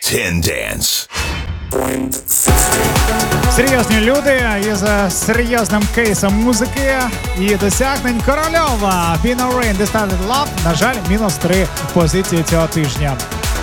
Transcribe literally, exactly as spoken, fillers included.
Ten Dance. Серйозні люди із серйозним кейсом музики і досягнень. Корольова Pino Rain, Distorted Love. На жаль, мінус три позиції цього тижня.